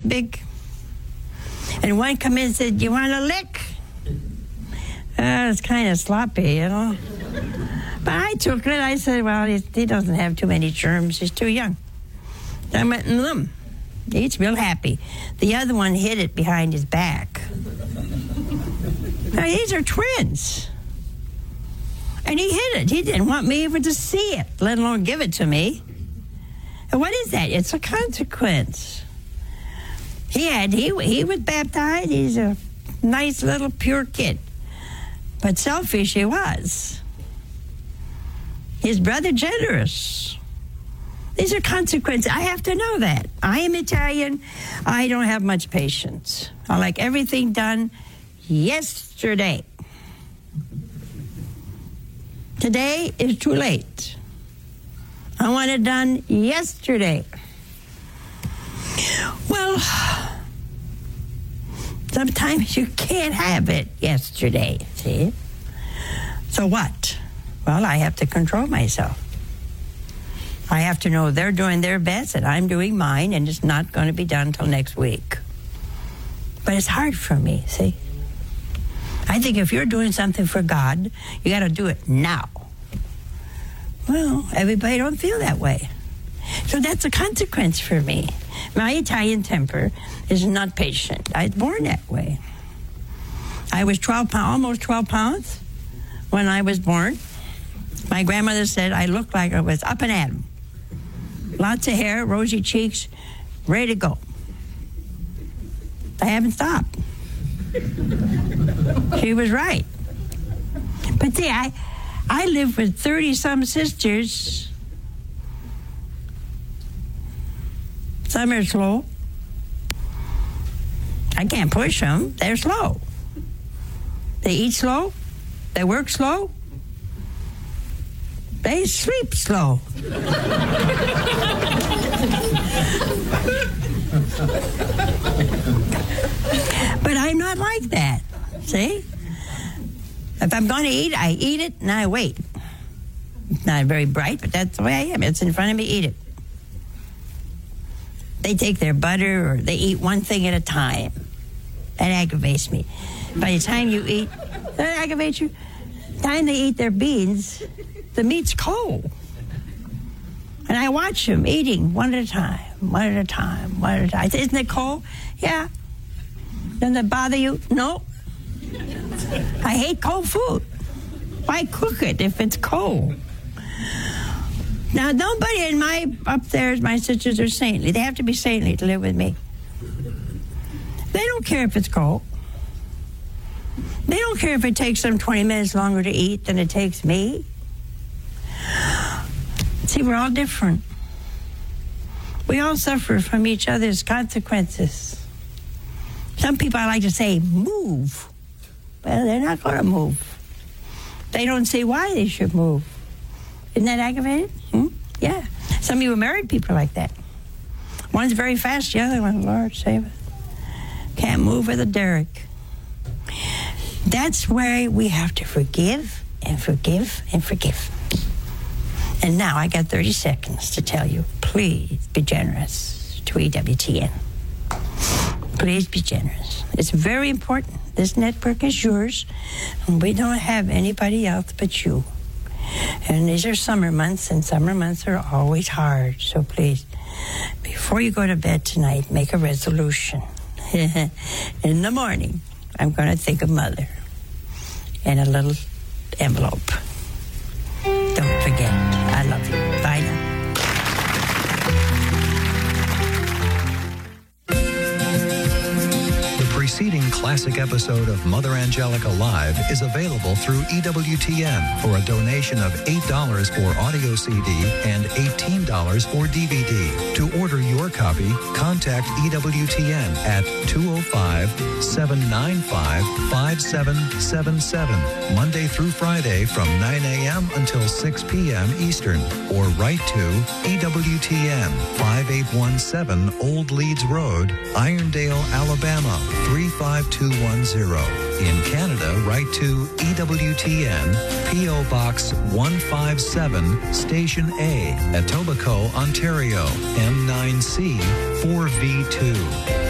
big. And one come in and said, "You want a lick?" It's kind of sloppy, you know. But I took it. I said, "Well, he doesn't have too many germs. He's too young." I went in them. He's real happy. The other one hid it behind his back. Now, these are twins. And he hid it. He didn't want me even to see it, let alone give it to me. And what is that? It's a consequence. He was baptized. He's a nice little pure kid. But selfish he was. His brother generous. These are consequences. I have to know that. I am Italian. I don't have much patience. I like everything done yesterday. Today is too late. I want it done yesterday. Well, sometimes you can't have it yesterday, see? So what? Well, I have to control myself. I have to know they're doing their best and I'm doing mine, and it's not going to be done until next week. But it's hard for me, see? I think if you're doing something for God, you got to do it now. Well, everybody don't feel that way. So that's a consequence for me. My Italian temper is not patient. I was born that way. I was 12 pounds, almost 12 pounds when I was born. My grandmother said I looked like I was up and at 'em. Lots of hair, rosy cheeks, ready to go. I haven't stopped. She was right. But see, I live with 30-some sisters. Some are slow. I can't push them. They're slow. They eat slow. They work slow. They sleep slow. But I'm not like that. See? If I'm going to eat, I eat it and I wait. It's not very bright, but that's the way I am. It's in front of me, eat it. They take their butter or they eat one thing at a time. That aggravates me. By the time you eat, that aggravates you. By the time they eat their beans, the meat's cold. And I watch them eating one at a time, one at a time, one at a time. I say, "Isn't it cold?" "Yeah." "Doesn't it bother you?" "No." I hate cold food. Why cook it if it's cold? Now, nobody in my upstairs, my sisters are saintly. They have to be saintly to live with me. They don't care if it's cold. They don't care if it takes them 20 minutes longer to eat than it takes me. See, we're all different. We all suffer from each other's consequences. Some people, I like to say, move. Well, they're not going to move. They don't see why they should move. Isn't that aggravated? Yeah. Some of you are married people like that. One's very fast, the other one, Lord save us, can't move with a derrick. That's where we have to forgive and forgive and forgive. And now I got 30 seconds to tell you, please be generous to EWTN. Please be generous. It's very important. This network is yours, and we don't have anybody else but you. And these are summer months, and summer months are always hard. So please, before you go to bed tonight, make a resolution. In the morning, I'm going to think of Mother in a little envelope. Don't forget, I love you. Bye now. Preceding classic episode of Mother Angelica Live is available through EWTN for a donation of $8 for audio CD and $18 for DVD. To order your copy, contact EWTN at 205-795-5777, Monday through Friday from 9 a.m. until 6 p.m. Eastern, or write to EWTN, 5817 Old Leeds Road, Irondale, Alabama, 35210. In Canada, write to EWTN, P.O. Box 157, Station A, Etobicoke, Ontario, M9C 4V2.